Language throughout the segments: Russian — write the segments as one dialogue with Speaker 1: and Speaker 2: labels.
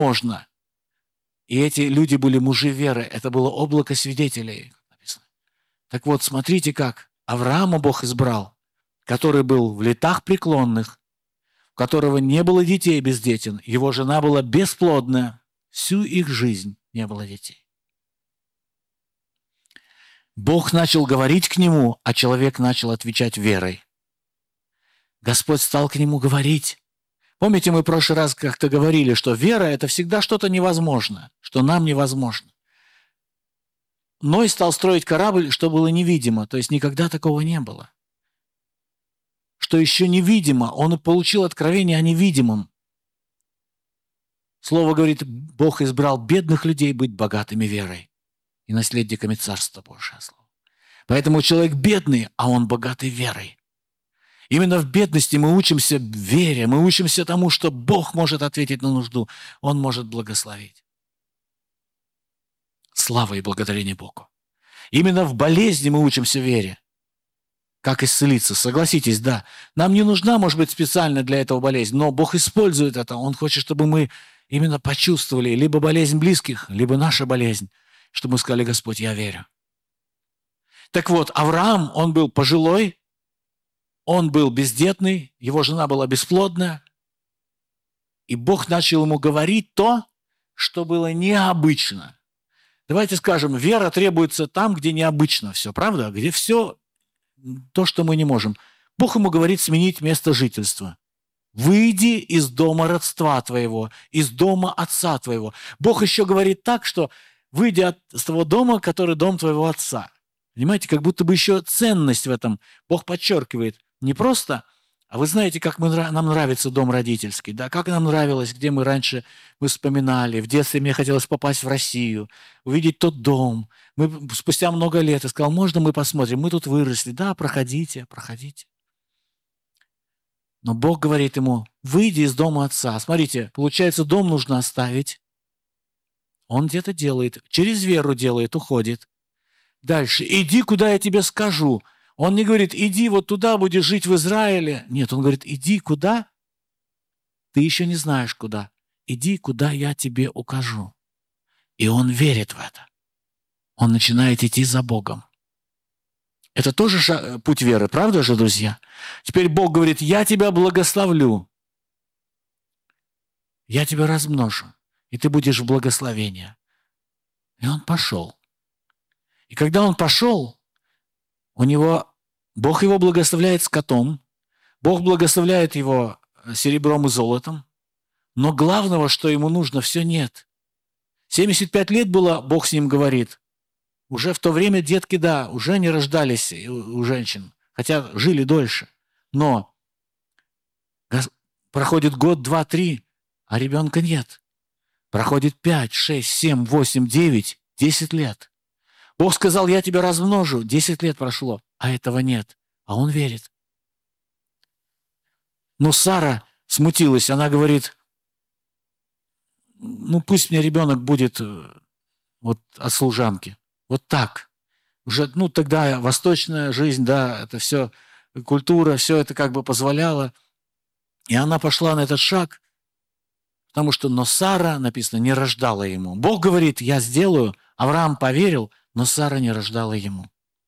Speaker 1: можно. И эти люди были мужи веры. Это было облако свидетелей, как написано. Так вот, смотрите как. Авраама Бог избрал, который был в летах преклонных, у которого не было детей бездетен. Его жена была бесплодная. Всю их жизнь не было детей. Бог начал говорить к нему, а человек начал отвечать верой. Господь стал к нему говорить. Помните, мы в прошлый раз как-то говорили, что вера – это всегда что-то невозможное, что нам невозможно. Ной стал строить корабль, что было невидимо, то есть никогда такого не было. Что еще невидимо, он получил откровение о невидимом. Слово говорит, Бог избрал бедных людей быть богатыми верой и наследниками Царства Божьего. Поэтому человек бедный, а он богатый верой. Именно в бедности мы учимся вере, мы учимся тому, что Бог может ответить на нужду, Он может благословить. Слава и благодарение Богу. Именно в болезни мы учимся вере. Как исцелиться? Согласитесь, да. Нам не нужна, может быть, специально для этого болезнь, но Бог использует это. Он хочет, чтобы мы именно почувствовали либо болезнь близких, либо наша болезнь, чтобы мы сказали: Господь, я верю. Так вот, Авраам, он был пожилой, он был бездетный, его жена была бесплодная, и Бог начал ему говорить то, что было необычно. Давайте скажем, вера требуется там, где необычно все, правда? Где все то, что мы не можем. Бог ему говорит сменить место жительства. Выйди из дома родства твоего, из дома отца твоего. Бог еще говорит так, что выйди с того дома, который дом твоего отца. Понимаете, как будто бы еще ценность в этом. Бог подчеркивает. Не просто, а вы знаете, как нам нравится дом родительский, да, как нам нравилось, где мы раньше вспоминали. В детстве мне хотелось попасть в Россию, увидеть тот дом. Мы спустя много лет, я сказал, можно мы посмотрим, мы тут выросли. Да, проходите, проходите. Но Бог говорит ему, выйди из дома отца. Смотрите, получается, дом нужно оставить. Он где-то делает, через веру делает, уходит. Дальше, иди, куда я тебе скажу. Он не говорит, иди вот туда, будешь жить в Израиле. Нет, он говорит, иди куда? Ты еще не знаешь куда. Иди, куда я тебе укажу. И он верит в это. Он начинает идти за Богом. Это тоже путь веры, правда же, друзья? Теперь Бог говорит, я тебя благословлю. Я тебя размножу. И ты будешь в благословении. И он пошел. И когда он пошел, Бог его благословляет скотом, Бог благословляет его серебром и золотом, но главного, что ему нужно, все нет. 75 лет было, Бог с ним говорит. Уже в то время детки, да, уже не рождались у женщин, хотя жили дольше. Но проходит год, 2, 3, а ребенка нет. Проходит 5, 6, 7, 8, 9, 10 лет. Бог сказал, я тебя размножу. 10 лет прошло, а этого нет. А он верит. Но Сара смутилась. Она говорит, пусть мне ребенок будет вот от служанки. Вот так. Уже, тогда восточная жизнь, да, это все, культура, все это как бы позволяло. И она пошла на этот шаг, потому что, но Сара, написано, не рождала ему. Бог говорит, я сделаю. Авраам поверил, но Сара не рождала ему.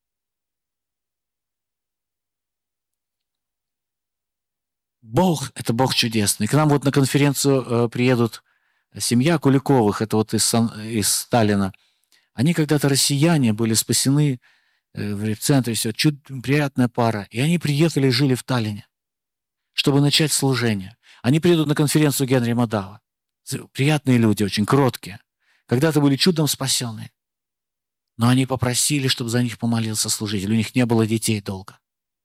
Speaker 1: Бог – это Бог чудесный. К нам вот на конференцию приедут семья Куликовых, это вот из Сталина. Они когда-то россияне, были спасены в репцентре, все, приятная пара. И они приехали и жили в Таллине, чтобы начать служение. Они приедут на конференцию Генри Мадава. Приятные люди, очень кроткие. Когда-то были чудом спасенные. Но они попросили, чтобы за них помолился служитель. У них не было детей долго.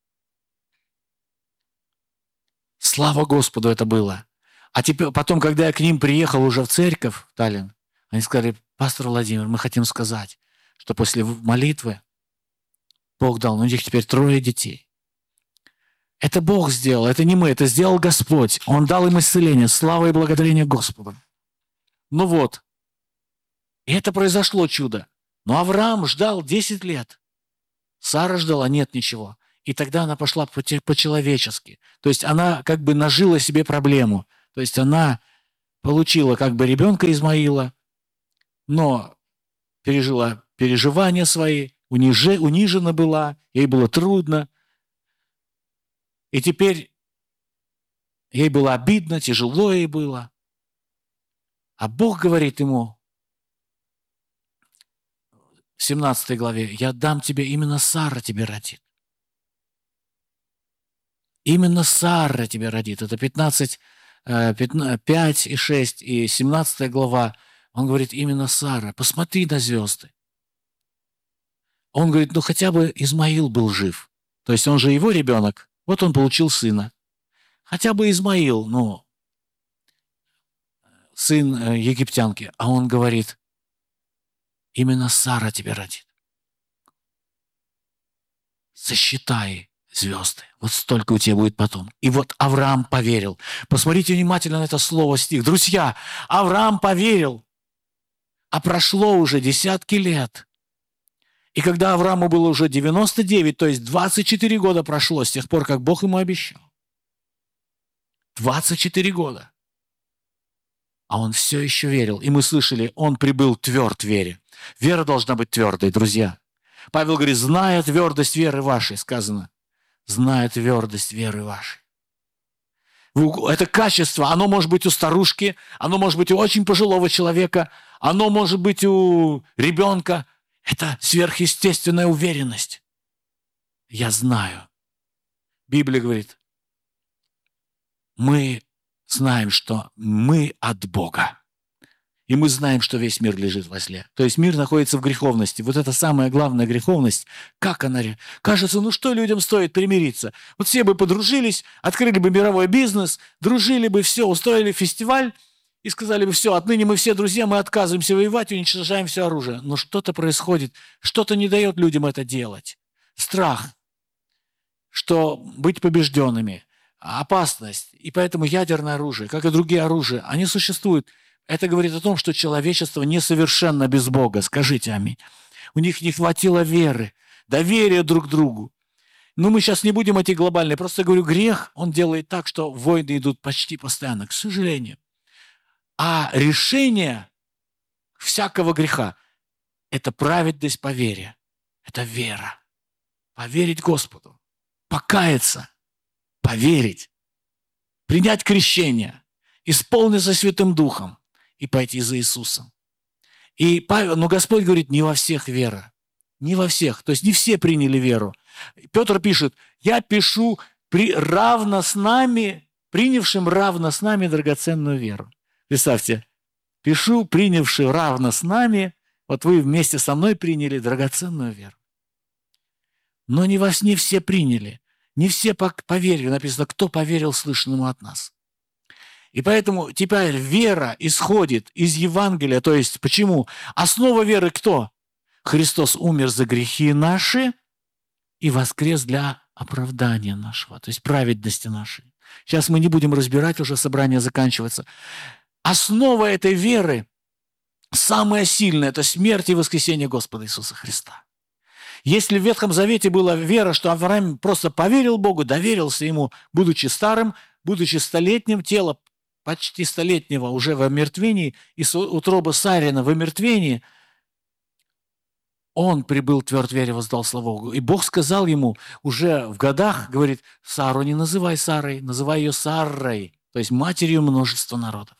Speaker 1: Слава Господу, это было. А теперь, потом, когда я к ним приехал уже в церковь, в Таллин, они сказали, пастор Владимир, мы хотим сказать, что после молитвы Бог дал, у них теперь 3 детей. Это Бог сделал, это не мы, это сделал Господь. Он дал им исцеление, слава и благодарение Господу. Ну вот, и это произошло чудо. Но Авраам ждал 10 лет. Сара ждала, нет ничего. И тогда она пошла по-человечески. То есть она как бы нажила себе проблему. То есть она получила как бы ребенка Измаила, но пережила переживания свои, унижена была, ей было трудно, и теперь ей было обидно, тяжело ей было. А Бог говорит ему в 17 главе: «Я дам тебе, именно Сара тебе родит». Именно Сара тебе родит. Это 5 и 6 и 17 глава. Он говорит, именно Сара. Посмотри на звезды. Он говорит, ну хотя бы Измаил был жив. То есть он же его ребенок. Вот он получил сына. Хотя бы Измаил, ну, сын египтянки. А он говорит, именно Сара тебе родит. Сосчитай звезды. Вот столько у тебя будет потом. И вот Авраам поверил. Посмотрите внимательно на это слово, стих. Друзья, Авраам поверил. А прошло уже десятки лет. И когда Аврааму было уже 99, то есть 24 года прошло с тех пор, как Бог ему обещал. 24 года. А он все еще верил. И мы слышали, он прибыл тверд в вере. Вера должна быть твердой, друзья. Павел говорит, зная твердость веры вашей, сказано. Зная твердость веры вашей. Это качество, оно может быть у старушки, оно может быть у очень пожилого человека, оно может быть у ребенка. Это сверхъестественная уверенность. Я знаю. Библия говорит, мы знаем, что мы от Бога. И мы знаем, что весь мир лежит во зле. То есть мир находится в греховности. Вот это самая главная греховность. Как она? Кажется, ну что людям стоит примириться? Вот все бы подружились, открыли бы мировой бизнес, дружили бы, все, устроили фестиваль и сказали бы, все, отныне мы все друзья, мы отказываемся воевать, уничтожаем все оружие. Но что-то происходит, что-то не дает людям это делать. Страх, что быть побежденными, опасность. И поэтому ядерное оружие, как и другие оружия, они существуют. Это говорит о том, что человечество несовершенно без Бога. Скажите аминь. У них не хватило веры, доверия друг к другу. Но мы сейчас не будем эти глобальные. Просто говорю, грех, он делает так, что войны идут почти постоянно, к сожалению. А решение всякого греха – это праведность по вере. Это вера. Поверить Господу. Покаяться. Поверить. Принять крещение. Исполниться Святым Духом. И пойти за Иисусом. Но Господь говорит, не во всех вера. Не во всех. То есть не все приняли веру. Петр пишет, я пишу принявшим равно с нами драгоценную веру. Представьте, пишу, принявший равно с нами, вот вы вместе со мной приняли драгоценную веру. Но не все приняли. Не все поверили. Написано, кто поверил слышанному от нас. И поэтому теперь вера исходит из Евангелия. То есть почему? Основа веры кто? Христос умер за грехи наши и воскрес для оправдания нашего, то есть праведности нашей. Сейчас мы не будем разбирать, уже собрание заканчивается. Основа этой веры, самая сильная, это смерть и воскресение Господа Иисуса Христа. Если в Ветхом Завете была вера, что Авраам просто поверил Богу, доверился Ему, будучи старым, будучи столетним, тело почти столетнего уже в омертвении, и утроба Сарина в омертвении, он прибыл тверд в вере, воздал славу Богу. И Бог сказал ему уже в годах, говорит, Сару не называй Сарой, называй ее Саррой, то есть матерью множества народов.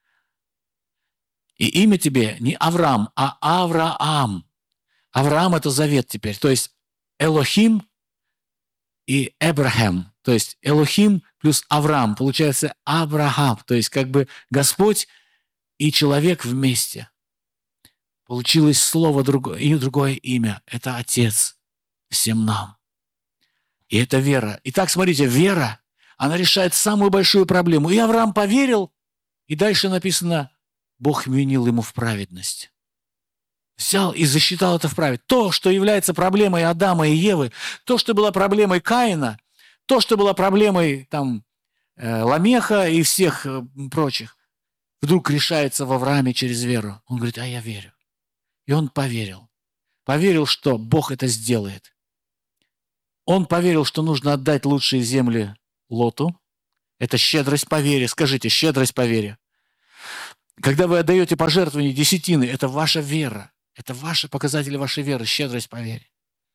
Speaker 1: И имя тебе не Авраам, а Авраам. Авраам – это завет теперь, то есть Элохим и Эбрахам, то есть Элохим плюс Авраам, получается Абрахам, то есть как бы Господь и человек вместе. Получилось слово другое, и другое имя. Это Отец всем нам. И это вера. Итак, смотрите, вера, она решает самую большую проблему. И Авраам поверил, и дальше написано, Бог вменил ему в праведность. Взял и засчитал это в праведность. То, что является проблемой Адама и Евы, то, что было проблемой Каина, то, что было проблемой Ламеха и всех прочих, вдруг решается в Аврааме через веру. Он говорит, а я верю. И он поверил. Поверил, что Бог это сделает. Он поверил, что нужно отдать лучшие земли Лоту. Это щедрость по вере. Скажите, щедрость по вере. Когда вы отдаете пожертвования, десятины, это ваша вера. Это ваши показатели вашей веры, щедрость по вере.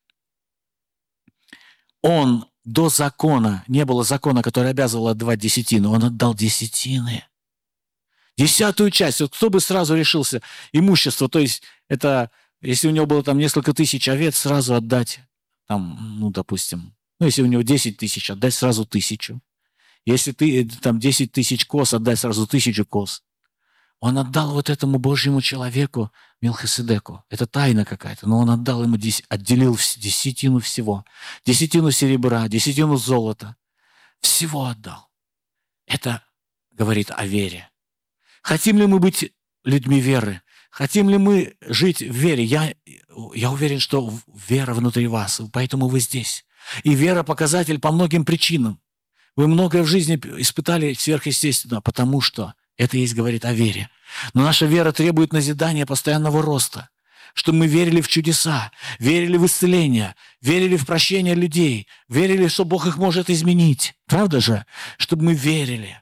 Speaker 1: Он до закона, не было закона, который обязывал отдавать десятину, он отдал десятины. 10-ую часть. Вот кто бы сразу решился имущество, то есть это, если у него было там несколько тысяч овец, сразу отдать, там, ну, допустим, ну, если у него 10 тысяч, отдать сразу 1000. Если ты там 10 тысяч коз, отдать сразу 1000 коз. Он отдал вот этому Божьему человеку, Мелхиседеку. Это тайна какая-то, но он отдал ему, отделил десятину всего. Десятину серебра, десятину золота. Всего отдал. Это говорит о вере. Хотим ли мы быть людьми веры? Хотим ли мы жить в вере? Я уверен, что вера внутри вас, поэтому вы здесь. И вера – показатель по многим причинам. Вы многое в жизни испытали сверхъестественно, потому что это есть говорит о вере. Но наша вера требует назидания, постоянного роста. Чтобы мы верили в чудеса, верили в исцеление, верили в прощение людей, верили, что Бог их может изменить. Правда же? Чтобы мы верили.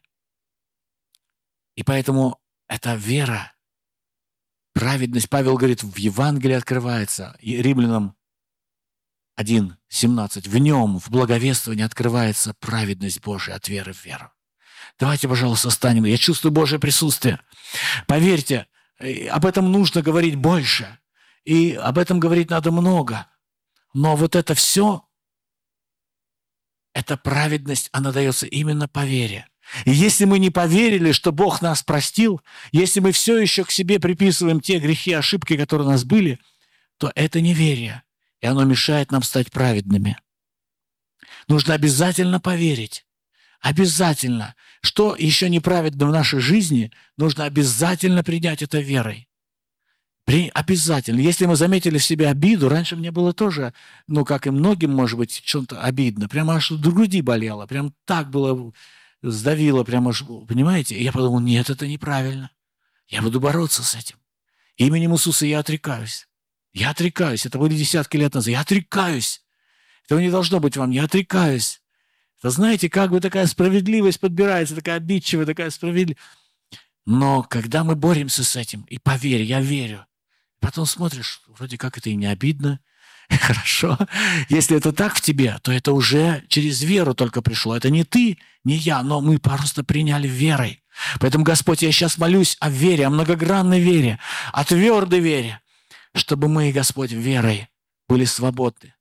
Speaker 1: И поэтому эта вера, праведность, Павел говорит, в Евангелии открывается. И Римлянам 1:17. В нем, в благовествовании открывается праведность Божия от веры в веру. Давайте, пожалуйста, встанем. Я чувствую Божье присутствие. Поверьте, об этом нужно говорить больше. И об этом говорить надо много. Но вот это все, эта праведность, она дается именно по вере. И если мы не поверили, что Бог нас простил, если мы все еще к себе приписываем те грехи, ошибки, которые у нас были, то это неверие. И оно мешает нам стать праведными. Нужно обязательно поверить. Обязательно. Что еще неправедно в нашей жизни, нужно обязательно принять это верой. Обязательно. Если мы заметили в себе обиду, раньше мне было тоже, ну, как и многим, может быть, чем-то обидно. Прямо аж в груди болело. Прям так было, сдавило, прямо аж, понимаете? И я подумал, нет, это неправильно. Я буду бороться с этим. Именем Иисуса я отрекаюсь. Я отрекаюсь. Это были десятки лет назад. Я отрекаюсь. Этого не должно быть вам. Я отрекаюсь. Это знаете, как бы такая справедливость подбирается, такая обидчивая, такая справедливая. Но когда мы боремся с этим, и поверь, я верю, потом смотришь, вроде как это и не обидно, хорошо. Если это так в тебе, то это уже через веру только пришло. Это не ты, не я, но мы просто приняли верой. Поэтому, Господь, я сейчас молюсь о вере, о многогранной вере, о твердой вере, чтобы мы, Господь, верой были свободны.